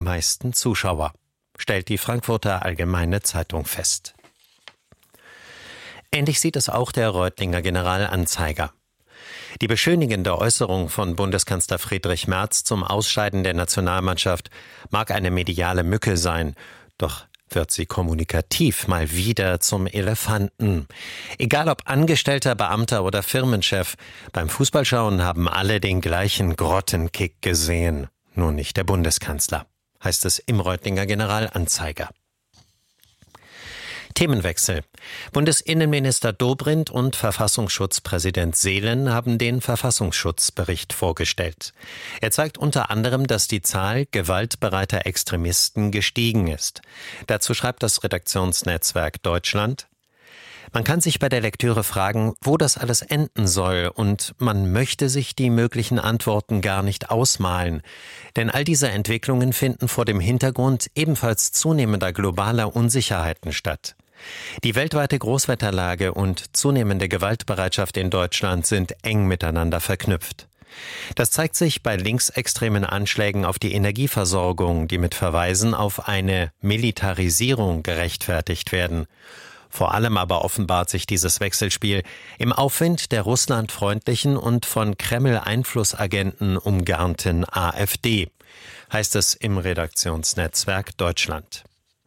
meisten Zuschauer, stellt die Frankfurter Allgemeine Zeitung fest. Ähnlich sieht es auch der Reutlinger Generalanzeiger. Die beschönigende Äußerung von Bundeskanzler Friedrich Merz zum Ausscheiden der Nationalmannschaft mag eine mediale Mücke sein, doch wird sie kommunikativ mal wieder zum Elefanten. Egal ob Angestellter, Beamter oder Firmenchef, beim Fußballschauen haben alle den gleichen Grottenkick gesehen. Nur nicht der Bundeskanzler, heißt es im Reutlinger Generalanzeiger. Themenwechsel. Bundesinnenminister Dobrindt und Verfassungsschutzpräsident Seelen haben den Verfassungsschutzbericht vorgestellt. Er zeigt unter anderem, dass die Zahl gewaltbereiter Extremisten gestiegen ist. Dazu schreibt das Redaktionsnetzwerk Deutschland: Man kann sich bei der Lektüre fragen, wo das alles enden soll, und man möchte sich die möglichen Antworten gar nicht ausmalen. Denn all diese Entwicklungen finden vor dem Hintergrund ebenfalls zunehmender globaler Unsicherheiten statt. Die weltweite Großwetterlage und zunehmende Gewaltbereitschaft in Deutschland sind eng miteinander verknüpft. Das zeigt sich bei linksextremen Anschlägen auf die Energieversorgung, die mit Verweisen auf eine Militarisierung gerechtfertigt werden. Vor allem aber offenbart sich dieses Wechselspiel im Aufwind der russlandfreundlichen und von Kreml-Einflussagenten umgarnten AfD, heißt es im Redaktionsnetzwerk Deutschland.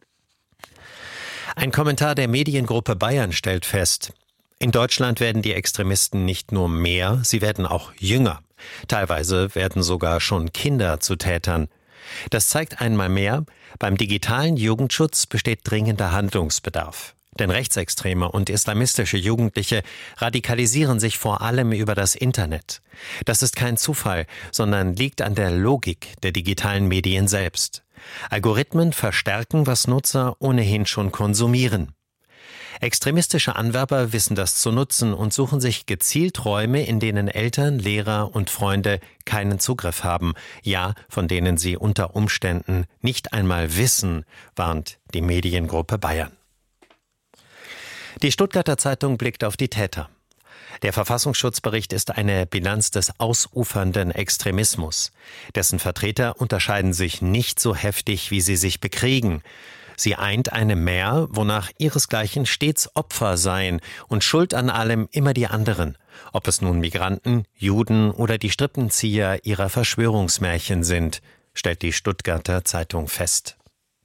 Ein Kommentar der Mediengruppe Bayern stellt fest: In Deutschland werden die Extremisten nicht nur mehr, sie werden auch jünger. Teilweise werden sogar schon Kinder zu Tätern. Das zeigt einmal mehr, beim digitalen Jugendschutz besteht dringender Handlungsbedarf. Denn rechtsextreme und islamistische Jugendliche radikalisieren sich vor allem über das Internet. Das ist kein Zufall, sondern liegt an der Logik der digitalen Medien selbst. Algorithmen verstärken, was Nutzer ohnehin schon konsumieren. Extremistische Anwerber wissen das zu nutzen und suchen sich gezielt Räume, in denen Eltern, Lehrer und Freunde keinen Zugriff haben, ja, von denen sie unter Umständen nicht einmal wissen, warnt die Mediengruppe Bayern. Die Stuttgarter Zeitung blickt auf die Täter. Der Verfassungsschutzbericht ist eine Bilanz des ausufernden Extremismus. Dessen Vertreter unterscheiden sich nicht so heftig, wie sie sich bekriegen. Sie eint eine Mär, wonach ihresgleichen stets Opfer seien und Schuld an allem immer die anderen. Ob es nun Migranten, Juden oder die Strippenzieher ihrer Verschwörungsmärchen sind, stellt die Stuttgarter Zeitung fest.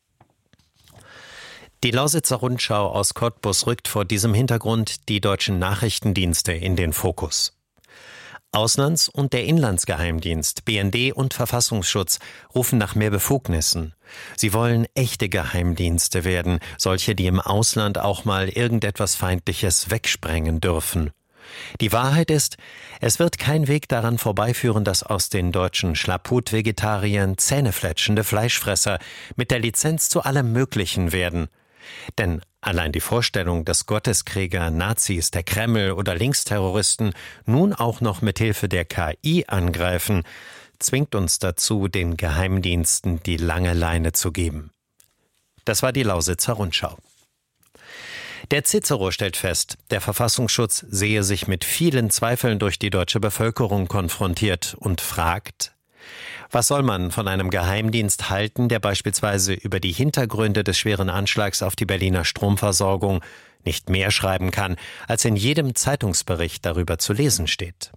Die Lausitzer Rundschau aus Cottbus rückt vor diesem Hintergrund die deutschen Nachrichtendienste in den Fokus. Auslands- und der Inlandsgeheimdienst, BND und Verfassungsschutz rufen nach mehr Befugnissen. Sie wollen echte Geheimdienste werden, solche, die im Ausland auch mal irgendetwas Feindliches wegsprengen dürfen. Die Wahrheit ist, es wird kein Weg daran vorbeiführen, dass aus den deutschen Schlapphut-Vegetariern zähnefletschende Fleischfresser mit der Lizenz zu allem Möglichen werden. Denn allein die Vorstellung, dass Gotteskrieger, Nazis, der Kreml oder Linksterroristen nun auch noch mit Hilfe der KI angreifen, zwingt uns dazu, den Geheimdiensten die lange Leine zu geben. Das war die Lausitzer Rundschau. Der Cicero stellt fest, der Verfassungsschutz sehe sich mit vielen Zweifeln durch die deutsche Bevölkerung konfrontiert und fragt: Was soll man von einem Geheimdienst halten, der beispielsweise über die Hintergründe des schweren Anschlags auf die Berliner Stromversorgung nicht mehr schreiben kann, als in jedem Zeitungsbericht darüber zu lesen steht?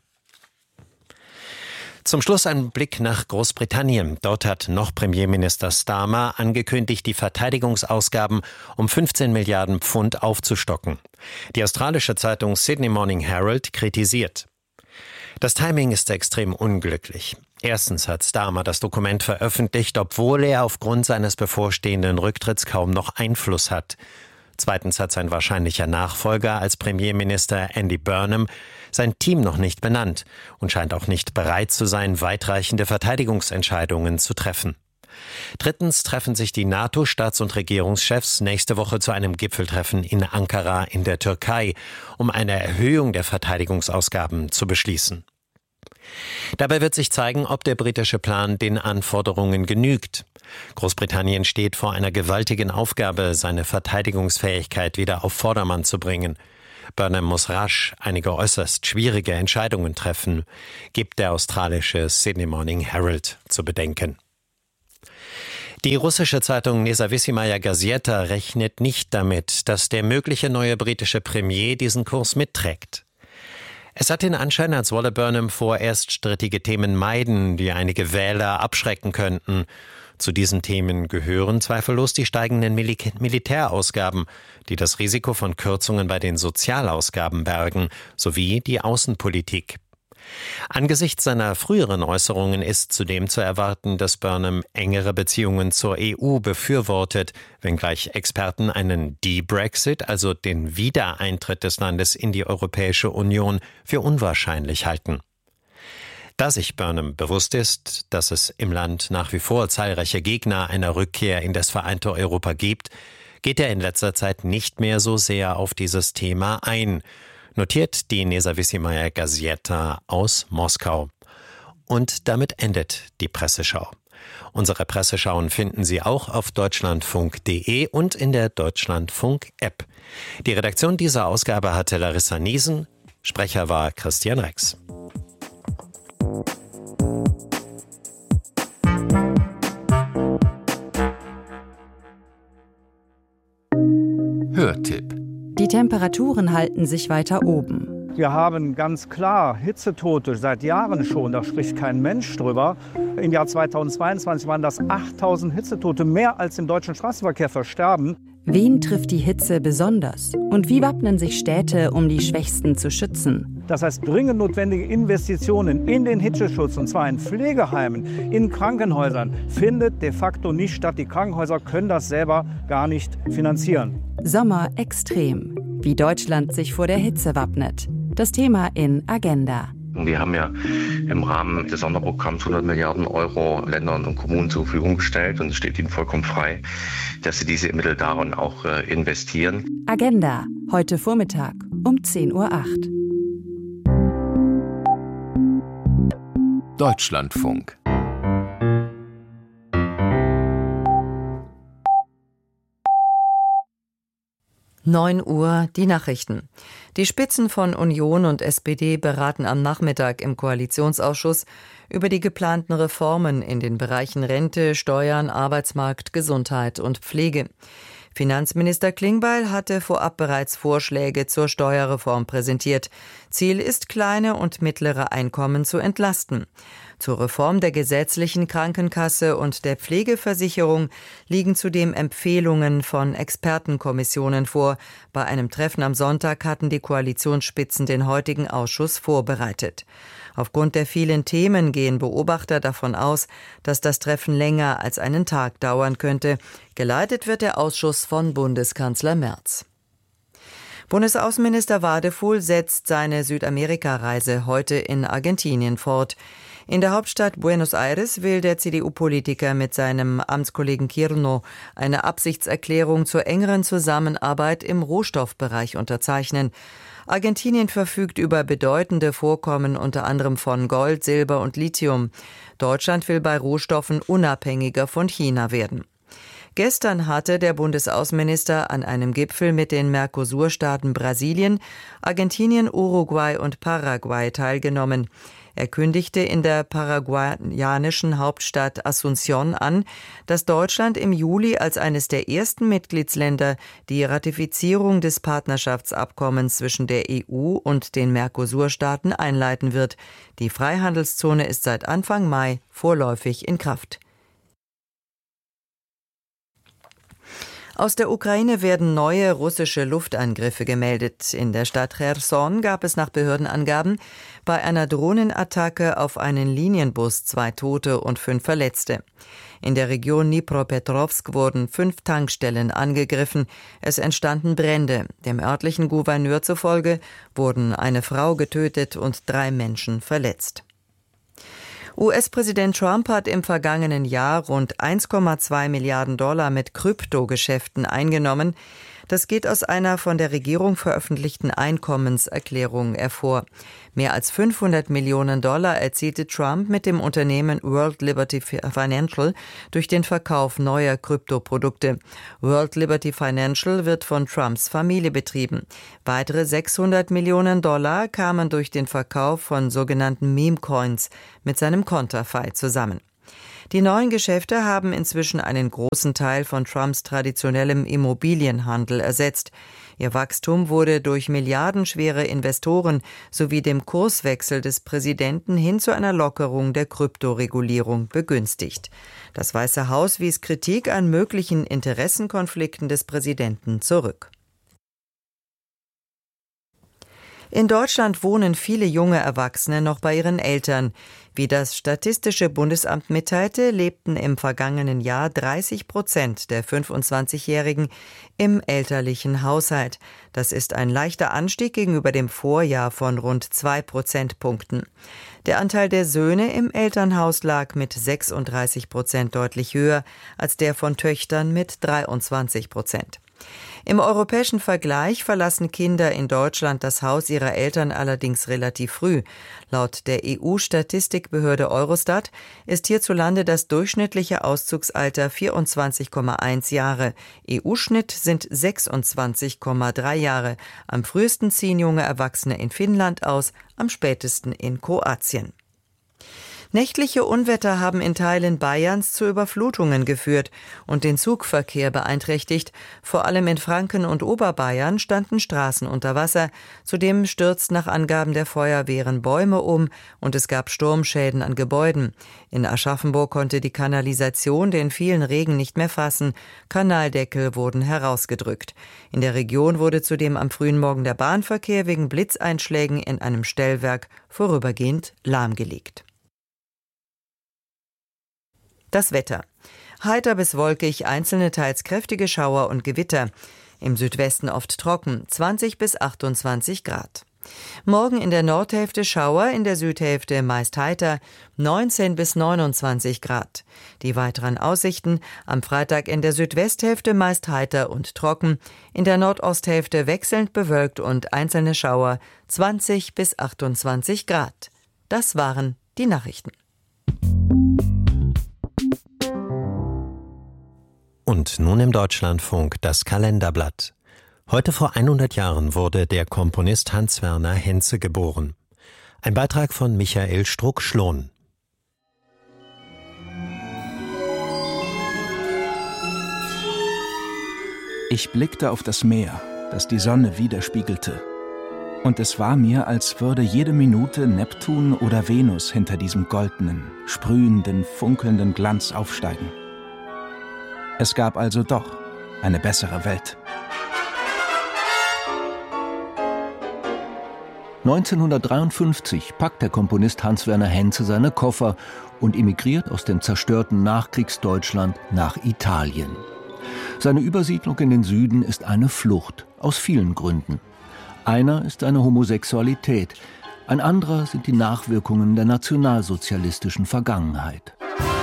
Zum Schluss ein Blick nach Großbritannien. Dort hat noch Premierminister Starmer angekündigt, die Verteidigungsausgaben um 15 Milliarden Pfund aufzustocken. Die australische Zeitung Sydney Morning Herald kritisiert: Das Timing ist extrem unglücklich. Erstens hat Starmer das Dokument veröffentlicht, obwohl er aufgrund seines bevorstehenden Rücktritts kaum noch Einfluss hat. Zweitens hat sein wahrscheinlicher Nachfolger als Premierminister Andy Burnham sein Team noch nicht benannt und scheint auch nicht bereit zu sein, weitreichende Verteidigungsentscheidungen zu treffen. Drittens treffen sich die NATO-Staats- und Regierungschefs nächste Woche zu einem Gipfeltreffen in Ankara in der Türkei, um eine Erhöhung der Verteidigungsausgaben zu beschließen. Dabei wird sich zeigen, ob der britische Plan den Anforderungen genügt. Großbritannien steht vor einer gewaltigen Aufgabe, seine Verteidigungsfähigkeit wieder auf Vordermann zu bringen. Burnham muss rasch einige äußerst schwierige Entscheidungen treffen, gibt der australische Sydney Morning Herald zu bedenken. Die russische Zeitung Nezawissimaya Gazeta rechnet nicht damit, dass der mögliche neue britische Premier diesen Kurs mitträgt. Es hat den Anschein, als wolle Burnham vorerst strittige Themen meiden, die einige Wähler abschrecken könnten. Zu diesen Themen gehören zweifellos die steigenden Militärausgaben, die das Risiko von Kürzungen bei den Sozialausgaben bergen, sowie die Außenpolitik. Angesichts seiner früheren Äußerungen ist zudem zu erwarten, dass Burnham engere Beziehungen zur EU befürwortet, wenngleich Experten einen De-Brexit, also den Wiedereintritt des Landes in die Europäische Union, für unwahrscheinlich halten. Da sich Burnham bewusst ist, dass es im Land nach wie vor zahlreiche Gegner einer Rückkehr in das vereinte Europa gibt, geht er in letzter Zeit nicht mehr so sehr auf dieses Thema ein, notiert die Nezawissimaya Gazeta aus Moskau. Und damit endet die Presseschau. Unsere Presseschauen finden Sie auch auf deutschlandfunk.de und in der Deutschlandfunk-App. Die Redaktion dieser Ausgabe hatte Larissa Niesen, Sprecher war Christian Rex. Hörtipp. Die Temperaturen halten sich weiter oben. Wir haben ganz klar Hitzetote seit Jahren schon, da spricht kein Mensch drüber. Im Jahr 2022 waren das 8.000 Hitzetote, mehr als im deutschen Straßenverkehr versterben. Wen trifft die Hitze besonders? Und wie wappnen sich Städte, um die Schwächsten zu schützen? Das heißt, dringend notwendige Investitionen in den Hitzeschutz, und zwar in Pflegeheimen, in Krankenhäusern, findet de facto nicht statt. Die Krankenhäuser können das selber gar nicht finanzieren. Sommer extrem. Wie Deutschland sich vor der Hitze wappnet. Das Thema in Agenda. Wir haben ja im Rahmen des Sonderprogramms 100 Milliarden Euro Ländern und Kommunen zur Verfügung gestellt und es steht ihnen vollkommen frei, dass sie diese Mittel darin auch investieren. Agenda, heute Vormittag um 10.08 Uhr. Deutschlandfunk. Uhr die Nachrichten. Die Spitzen von Union und SPD beraten am Nachmittag im Koalitionsausschuss über die geplanten Reformen in den Bereichen Rente, Steuern, Arbeitsmarkt, Gesundheit und Pflege. Finanzminister Klingbeil hatte vorab bereits Vorschläge zur Steuerreform präsentiert. Ziel ist, kleine und mittlere Einkommen zu entlasten. Zur Reform der gesetzlichen Krankenkasse und der Pflegeversicherung liegen zudem Empfehlungen von Expertenkommissionen vor. Bei einem Treffen am Sonntag hatten die Koalitionsspitzen den heutigen Ausschuss vorbereitet. Aufgrund der vielen Themen gehen Beobachter davon aus, dass das Treffen länger als einen Tag dauern könnte. Geleitet wird der Ausschuss von Bundeskanzler Merz. Bundesaußenminister Wadefuhl setzt seine Südamerika-Reise heute in Argentinien fort. In der Hauptstadt Buenos Aires will der CDU-Politiker mit seinem Amtskollegen Kirno eine Absichtserklärung zur engeren Zusammenarbeit im Rohstoffbereich unterzeichnen. Argentinien verfügt über bedeutende Vorkommen unter anderem von Gold, Silber und Lithium. Deutschland will bei Rohstoffen unabhängiger von China werden. Gestern hatte der Bundesaußenminister an einem Gipfel mit den Mercosur-Staaten Brasilien, Argentinien, Uruguay und Paraguay teilgenommen. Er kündigte in der paraguayanischen Hauptstadt Asunción an, dass Deutschland im Juli als eines der ersten Mitgliedsländer die Ratifizierung des Partnerschaftsabkommens zwischen der EU und den Mercosur-Staaten einleiten wird. Die Freihandelszone ist seit Anfang Mai vorläufig in Kraft. Aus der Ukraine werden neue russische Luftangriffe gemeldet. In der Stadt Cherson gab es nach Behördenangaben bei einer Drohnenattacke auf einen Linienbus 2 Tote und 5 Verletzte. In der Region Dnipropetrovsk wurden 5 Tankstellen angegriffen. Es entstanden Brände. Dem örtlichen Gouverneur zufolge wurden eine Frau getötet und 3 Menschen verletzt. US-Präsident Trump hat im vergangenen Jahr rund 1,2 Milliarden $ mit Kryptogeschäften eingenommen. Das geht aus einer von der Regierung veröffentlichten Einkommenserklärung hervor. Mehr als 500 Millionen $ erzielte Trump mit dem Unternehmen World Liberty Financial durch den Verkauf neuer Kryptoprodukte. World Liberty Financial wird von Trumps Familie betrieben. Weitere 600 Millionen $ kamen durch den Verkauf von sogenannten Meme-Coins mit seinem Konterfei zusammen. Die neuen Geschäfte haben inzwischen einen großen Teil von Trumps traditionellem Immobilienhandel ersetzt. Ihr Wachstum wurde durch milliardenschwere Investoren sowie dem Kurswechsel des Präsidenten hin zu einer Lockerung der Kryptoregulierung begünstigt. Das Weiße Haus wies Kritik an möglichen Interessenkonflikten des Präsidenten zurück. In Deutschland wohnen viele junge Erwachsene noch bei ihren Eltern. Wie das Statistische Bundesamt mitteilte, lebten im vergangenen Jahr 30% der 25-Jährigen im elterlichen Haushalt. Das ist ein leichter Anstieg gegenüber dem Vorjahr von rund 2 Prozentpunkten. Der Anteil der Söhne im Elternhaus lag mit 36% deutlich höher als der von Töchtern mit 23%. Im europäischen Vergleich verlassen Kinder in Deutschland das Haus ihrer Eltern allerdings relativ früh. Laut der EU-Statistikbehörde Eurostat ist hierzulande das durchschnittliche Auszugsalter 24,1 Jahre. EU-Schnitt sind 26,3 Jahre. Am frühesten ziehen junge Erwachsene in Finnland aus, am spätesten in Kroatien. Nächtliche Unwetter haben in Teilen Bayerns zu Überflutungen geführt und den Zugverkehr beeinträchtigt. Vor allem in Franken und Oberbayern standen Straßen unter Wasser. Zudem stürzten nach Angaben der Feuerwehren Bäume um und es gab Sturmschäden an Gebäuden. In Aschaffenburg konnte die Kanalisation den vielen Regen nicht mehr fassen. Kanaldeckel wurden herausgedrückt. In der Region wurde zudem am frühen Morgen der Bahnverkehr wegen Blitzeinschlägen in einem Stellwerk vorübergehend lahmgelegt. Das Wetter. Heiter bis wolkig, einzelne teils kräftige Schauer und Gewitter. Im Südwesten oft trocken, 20 bis 28 Grad. Morgen in der Nordhälfte Schauer, in der Südhälfte meist heiter, 19 bis 29 Grad. Die weiteren Aussichten: am Freitag in der Südwesthälfte meist heiter und trocken, in der Nordosthälfte wechselnd bewölkt und einzelne Schauer, 20 bis 28 Grad. Das waren die Nachrichten. Und nun im Deutschlandfunk das Kalenderblatt. Heute vor 100 Jahren wurde der Komponist Hans Werner Henze geboren. Ein Beitrag von Michael Struck-Schlohn. Ich blickte auf das Meer, das die Sonne widerspiegelte. Und es war mir, als würde jede Minute Neptun oder Venus hinter diesem goldenen, sprühenden, funkelnden Glanz aufsteigen. Es gab also doch eine bessere Welt. 1953 packt der Komponist Hans Werner Henze seine Koffer und emigriert aus dem zerstörten Nachkriegsdeutschland nach Italien. Seine Übersiedlung in den Süden ist eine Flucht, aus vielen Gründen. Einer ist seine Homosexualität, ein anderer sind die Nachwirkungen der nationalsozialistischen Vergangenheit.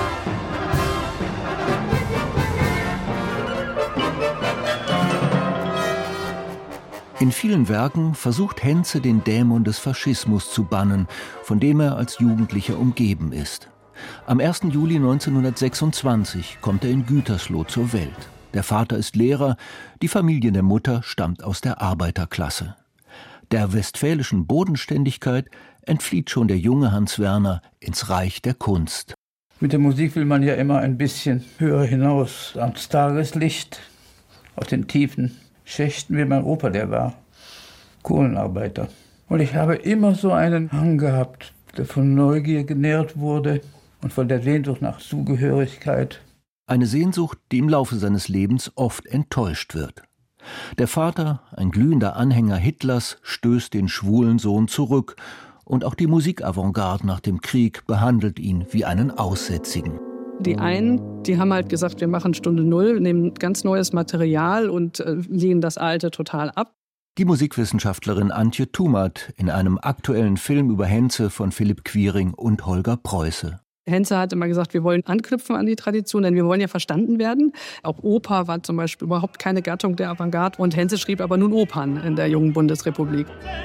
In vielen Werken versucht Henze, den Dämon des Faschismus zu bannen, von dem er als Jugendlicher umgeben ist. Am 1. Juli 1926 kommt er in Gütersloh zur Welt. Der Vater ist Lehrer, die Familie der Mutter stammt aus der Arbeiterklasse. Der westfälischen Bodenständigkeit entflieht schon der junge Hans Werner ins Reich der Kunst. Mit der Musik will man ja immer ein bisschen höher hinaus, ans Tageslicht, aus den tiefen Schächten, wie mein Opa, der war Kohlenarbeiter. Und ich habe immer so einen Hang gehabt, der von Neugier genährt wurde und von der Sehnsucht nach Zugehörigkeit. Eine Sehnsucht, die im Laufe seines Lebens oft enttäuscht wird. Der Vater, ein glühender Anhänger Hitlers, stößt den schwulen Sohn zurück und auch die Musikavantgarde nach dem Krieg behandelt ihn wie einen Aussätzigen. Die einen, die haben halt gesagt, wir machen Stunde Null, nehmen ganz neues Material und lehnen das Alte total ab. Die Musikwissenschaftlerin Antje Tumert in einem aktuellen Film über Henze von Philipp Quiring und Holger Preuße. Henze hat immer gesagt, wir wollen anknüpfen an die Tradition, denn wir wollen ja verstanden werden. Auch Oper war zum Beispiel überhaupt keine Gattung der Avantgarde. Und Henze schrieb aber nun Opern in der jungen Bundesrepublik.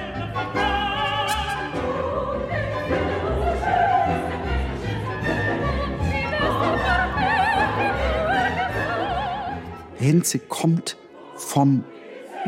Henze kommt vom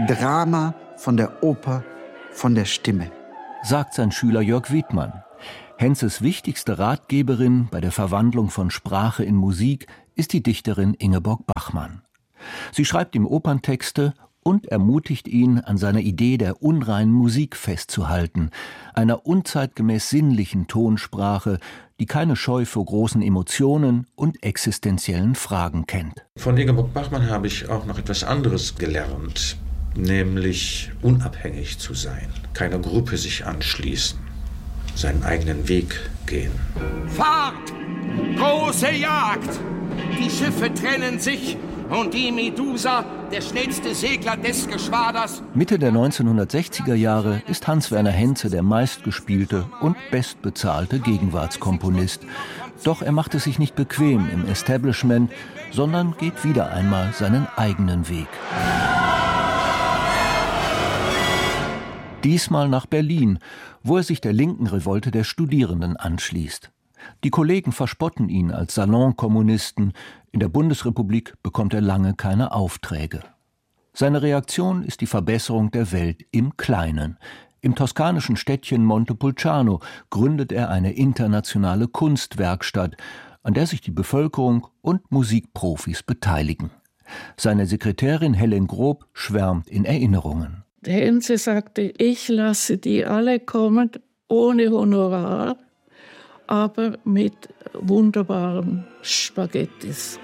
Drama, von der Oper, von der Stimme. Sagt sein Schüler Jörg Wiedmann. Henzes wichtigste Ratgeberin bei der Verwandlung von Sprache in Musik ist die Dichterin Ingeborg Bachmann. Sie schreibt ihm Operntexte und ermutigt ihn, an seiner Idee der unreinen Musik festzuhalten, einer unzeitgemäß sinnlichen Tonsprache, die keine Scheu vor großen Emotionen und existenziellen Fragen kennt. Von Ingeborg Bachmann habe ich auch noch etwas anderes gelernt, nämlich unabhängig zu sein, keiner Gruppe sich anschließen, seinen eigenen Weg gehen. Fahrt! Große Jagd! Die Schiffe trennen sich und die Medusa, der schnellste Segler des Geschwaders. Mitte der 1960er Jahre ist Hans-Werner Henze der meistgespielte und bestbezahlte Gegenwartskomponist. Doch er macht es sich nicht bequem im Establishment, sondern geht wieder einmal seinen eigenen Weg. Diesmal nach Berlin, wo er sich der linken Revolte der Studierenden anschließt. Die Kollegen verspotten ihn als Salonkommunisten. In der Bundesrepublik bekommt er lange keine Aufträge. Seine Reaktion ist die Verbesserung der Welt im Kleinen. Im toskanischen Städtchen Montepulciano gründet er eine internationale Kunstwerkstatt, an der sich die Bevölkerung und Musikprofis beteiligen. Seine Sekretärin Helen Grob schwärmt in Erinnerungen. Henze sagte, ich lasse die alle kommen, ohne Honorar, aber mit wunderbaren Spaghettis.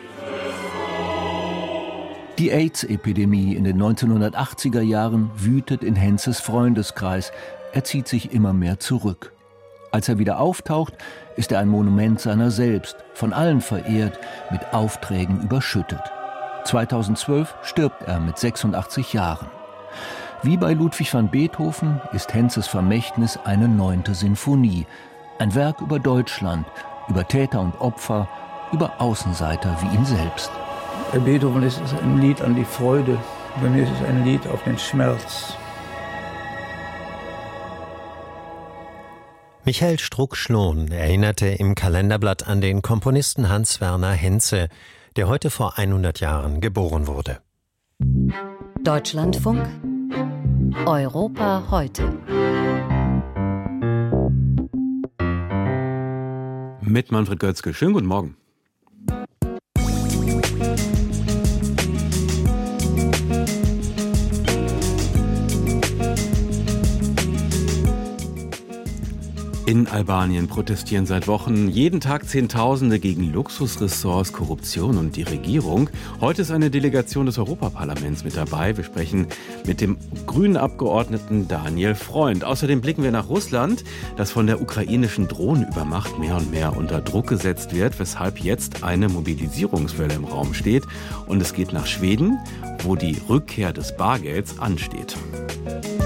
Die AIDS-Epidemie in den 1980er Jahren wütet in Henzes Freundeskreis. Er zieht sich immer mehr zurück. Als er wieder auftaucht, ist er ein Monument seiner selbst, von allen verehrt, mit Aufträgen überschüttet. 2012 stirbt er mit 86 Jahren. Wie bei Ludwig van Beethoven ist Henzes Vermächtnis eine 9. Sinfonie. Ein Werk über Deutschland, über Täter und Opfer, über Außenseiter wie ihn selbst. Bei Beethoven ist es ein Lied an die Freude, bei mir ist es ein Lied auf den Schmerz. Michael Struck-Schlohn erinnerte im Kalenderblatt an den Komponisten Hans-Werner Henze, der heute vor 100 Jahren geboren wurde. Deutschlandfunk Europa heute. Mit Manfred Götzke. Schönen guten Morgen. In Albanien protestieren seit Wochen jeden Tag Zehntausende gegen Luxusressorts, Korruption und die Regierung. Heute ist eine Delegation des Europaparlaments mit dabei. Wir sprechen mit dem grünen Abgeordneten Daniel Freund. Außerdem blicken wir nach Russland, das von der ukrainischen Drohnenübermacht mehr und mehr unter Druck gesetzt wird, weshalb jetzt eine Mobilisierungswelle im Raum steht. Und es geht nach Schweden, wo die Rückkehr des Bargelds ansteht.